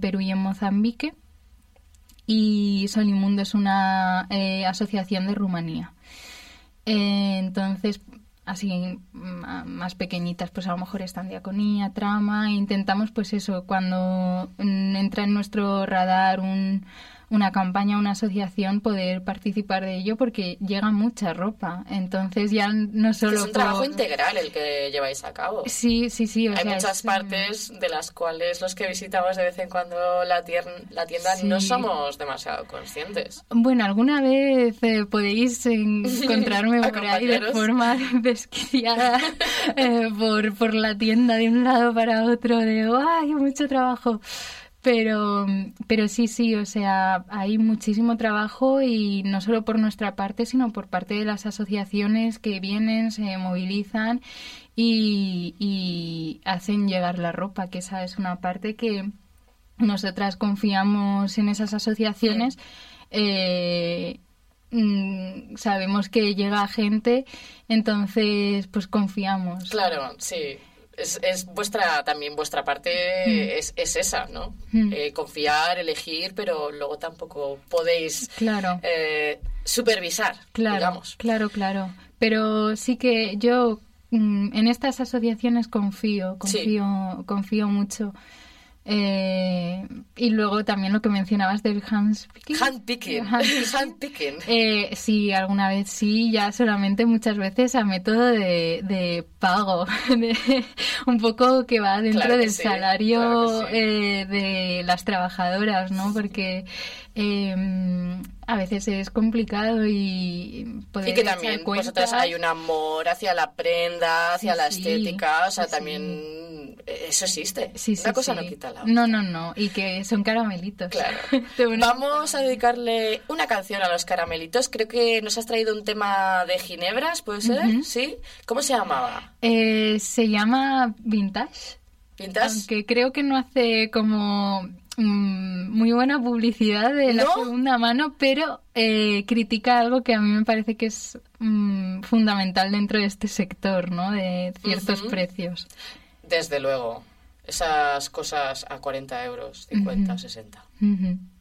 Perú y en Mozambique. Y Solimundo es una asociación de Rumanía. Entonces, así más pequeñitas, pues a lo mejor están Diaconía, Trama, e intentamos pues eso, cuando entra en nuestro radar una campaña, una asociación, poder participar de ello, porque llega mucha ropa. Entonces ya no solo... Es un trabajo integral el que lleváis a cabo. Sí. Hay muchas partes de las cuales los que visitamos de vez en cuando la tienda no somos demasiado conscientes. Bueno, alguna vez podéis encontrarme por ahí de forma desquiciada por la tienda de un lado para otro, de ¡ay, mucho trabajo! Pero sí, o sea, hay muchísimo trabajo, y no solo por nuestra parte, sino por parte de las asociaciones que vienen, se movilizan y hacen llegar la ropa, que esa es una parte que nosotras confiamos en esas asociaciones. Sabemos que llega gente, entonces pues confiamos. Claro, sí. Es también vuestra parte es esa, ¿no? Confiar, elegir, pero luego tampoco podéis supervisar, digamos. Claro. Pero sí que yo en estas asociaciones confío mucho. Y luego también lo que mencionabas del handpicking. Sí, alguna vez sí, ya solamente muchas veces a método de pago, un poco que va dentro del salario de las trabajadoras, ¿no? Porque a veces es complicado y que también vosotras hay un amor hacia la prenda, hacia la estética, o sea, también eso existe. Una cosa no quita la otra. No, y que son caramelitos. Claro. Vamos a dedicarle una canción a los caramelitos. Creo que nos has traído un tema de ginebras, ¿puede ser? ¿Sí? ¿Cómo se llamaba? Se llama Vintage. ¿Vintage? Aunque creo que no hace como muy buena publicidad de la segunda mano, pero critica algo que a mí me parece que es fundamental dentro de este sector, ¿no? De ciertos precios. Desde luego. Esas cosas a 40 euros, 50, 60.